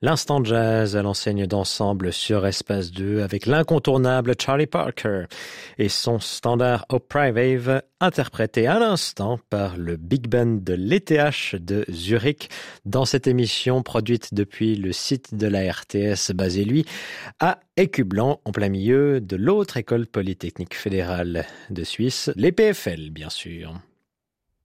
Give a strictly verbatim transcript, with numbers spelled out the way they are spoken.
L'instant jazz à l'enseigne d'ensemble sur Espace deux avec l'incontournable Charlie Parker et son standard Oh Private interprété à l'instant par le Big Band de l'E T H de Zurich dans cette émission produite depuis le site de la R T S basé lui à Écublanc en plein milieu de l'autre école polytechnique fédérale de Suisse, l'E P F L bien sûr.